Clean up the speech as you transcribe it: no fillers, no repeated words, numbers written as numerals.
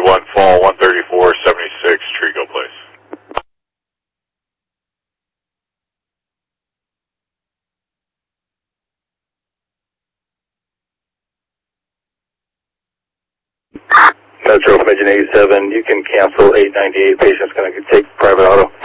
1 Fall 13476 Trigo Place. Metro from engine 87, you can cancel 898. Patient's going to take private auto.